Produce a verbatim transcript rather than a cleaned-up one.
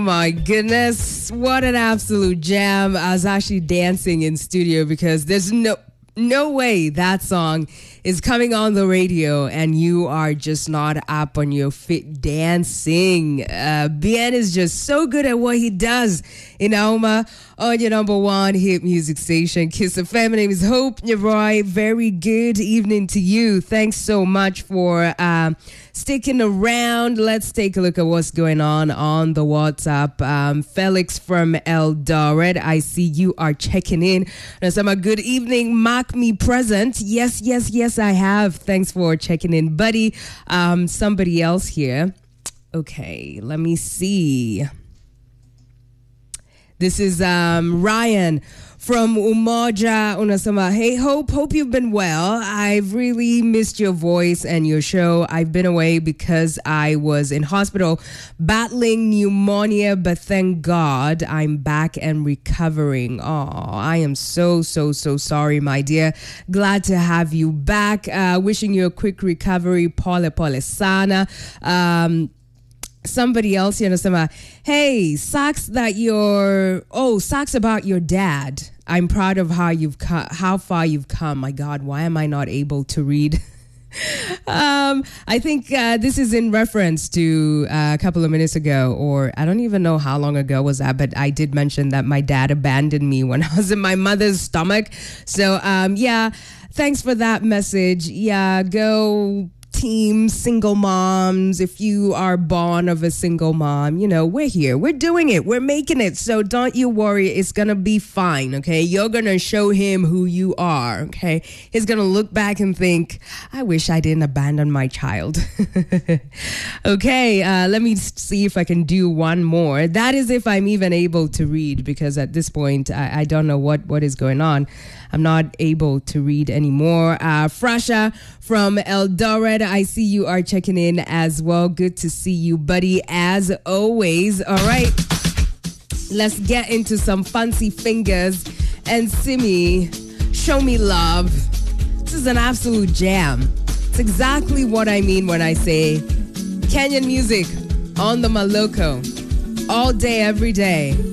My goodness, what an absolute jam. I was actually dancing in studio because there's no no way that song is coming on the radio and you are just not up on your feet dancing. Uh, Bien is just so good at what he does in Auma on your number one hit music station, Kiss F M. My name is Hope Nyeroy. Very good evening to you. Thanks so much for um, sticking around. Let's take a look at what's going on on the WhatsApp. Um, Felix from Eldoret, I see you are checking in. Nasama, good evening. Mark me present. Yes, yes, yes, I have. Thanks for checking in, buddy. Um, somebody else here. Okay, let me see. This is um, Ryan from Umoja Unasama. Hey, Hope, hope you've been well. I've really missed your voice and your show. I've been away because I was in hospital battling pneumonia, but thank God I'm back and recovering. Oh, I am so, so, so sorry, my dear. Glad to have you back. Uh, wishing you a quick recovery. Pole pole sana. Um, Somebody else, you know, some, uh, hey, sucks that you're, oh, sucks about your dad. I'm proud of how you've co- how far you've come. My God, why am I not able to read? um, I think uh, this is in reference to uh, a couple of minutes ago, or I don't even know how long ago was that, but I did mention that my dad abandoned me when I was in my mother's stomach. So, um, yeah, thanks for that message. Yeah, go team single moms. If you are born of a single mom, you know, we're here, we're doing it, we're making it, so don't you worry, it's gonna be fine. Okay, you're gonna show him who you are. Okay, he's gonna look back and think, I wish I didn't abandon my child. Okay, uh, let me see if I can do one more. That is if I'm even able to read, because at this point I, I don't know what what is going on. I'm not able to read anymore. Uh, Frasha from Eldoret, I see you are checking in as well. Good to see you, buddy, as always. All right, let's get into some fancy fingers and Simi, Show Me Love. This is an absolute jam. It's exactly what I mean when I say Kenyan music on the Maloko all day, every day.